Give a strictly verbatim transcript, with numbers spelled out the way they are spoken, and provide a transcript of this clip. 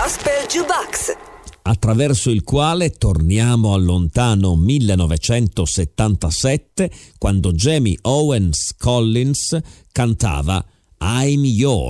Gospel Jukebox, attraverso il quale torniamo al lontano millenovecentosettantasette, quando Jamie Owens Collins cantava I'm Yours.